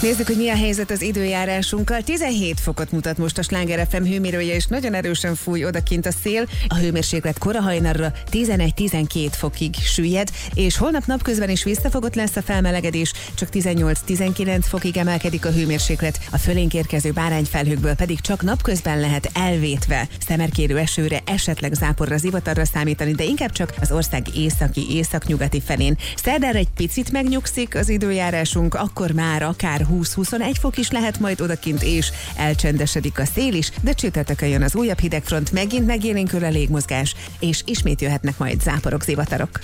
Nézzük, hogy mi a helyzet az időjárásunkkal. 17 fokot mutat most a Sláger FM hőmérője, és nagyon erősen fúj odakint a szél. A hőmérséklet kora hajnalra 11-12 fokig süllyed, és holnap napközben is visszafogott lesz a felmelegedés, csak 18-19 fokig emelkedik a hőmérséklet, a fölénk érkező bárányfelhőkből pedig csak napközben lehet elvétve szemerkérő esőre, esetleg záporra, zivatarra számítani, de inkább csak az ország északi, északnyugati felén. Szerdára egy picit megnyugszik az időjárásunk, akkor már akár 20-21 fok is lehet majd odakint, és elcsendesedik a szél is, de csütörtökön jön az újabb hidegfront, megint megélénkül a légmozgás, és ismét jöhetnek majd záporok, zivatarok.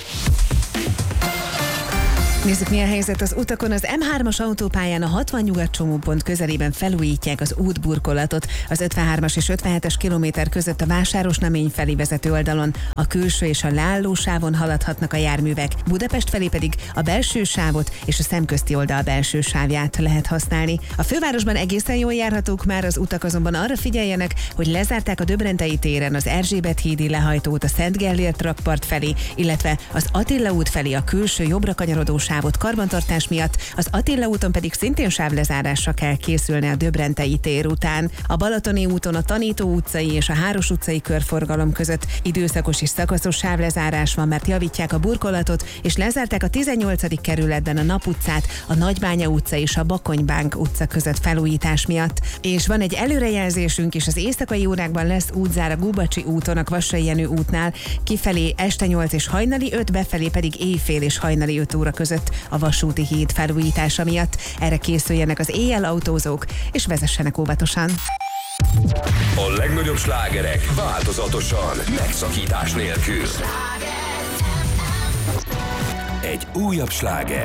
Nézzük, mi a helyzet az utakon. Az M3-as autópályán a 60 nyugat csomópont közelében felújítják az útburkolatot. Az 53-as és 57-es kilométer között a Vásárosnamény felé vezető oldalon a külső és a leálló sávon haladhatnak a járművek. Budapest felé pedig a belső sávot és a szemközti oldal belső sávját lehet használni. A fővárosban egészen jól járhatók már az utak, azonban arra figyeljenek, hogy lezárták a Döbrentei téren az Erzsébet hídi lehajtót a Szent Gellért rakpart felé, illetve az Attila út felé a külső jobbra kanyarodó sávot karbantartás miatt, az Attila úton pedig szintén sávlezárásra kell készülni a Döbrentei tér után. A Balatoni úton a Tanító utcai és a Háros utcai körforgalom között időszakos és szakaszos sávlezárás van, mert javítják a burkolatot, és lezárták a 18. kerületben a Nap utcát, a Nagybánya utca és a Bakonybánk utca között felújítás miatt. És van egy előrejelzésünk is, az éjszakai órákban lesz útzár a Gubacsi úton, a Kvassai Jenő útnál, kifelé este 8 és hajnali 5, befelé pedig éjfél és hajnali 5 óra között a vasúti híd felújítása miatt. Erre készüljenek az éjjel autózók, és vezessenek óvatosan. A legnagyobb slágerek változatosan, megszakítás nélkül. Egy újabb sláger.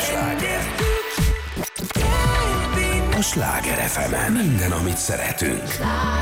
A Sláger FM-en minden, amit szeretünk.